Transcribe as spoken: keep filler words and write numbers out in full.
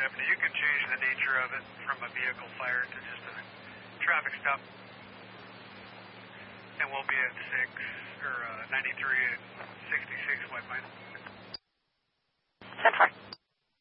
seventy. You can change the nature of it from a vehicle fire to just a traffic stop. And we'll be at six or uh, ninety-three